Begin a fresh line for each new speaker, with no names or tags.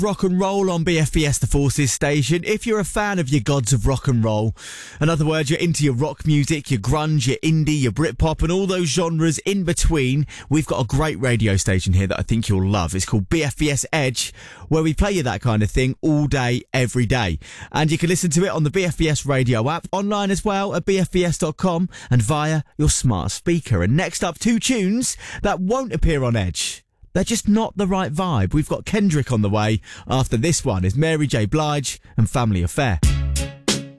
Rock and roll on BFBS The Forces station. If you're a fan of your gods of rock and roll, in other words, you're into your rock music, your grunge, your indie, your Britpop and all those genres in between, we've got a great radio station here that I think you'll love. It's called BFBS Edge, where we play you that kind of thing all day, every day. And you can listen to it on the BFBS radio app, online as well at bfbs.com and via your smart speaker. And next up, two tunes that won't appear on Edge. They're just not the right vibe. We've got Kendrick on the way. After this one is Mary J. Blige and Family Affair.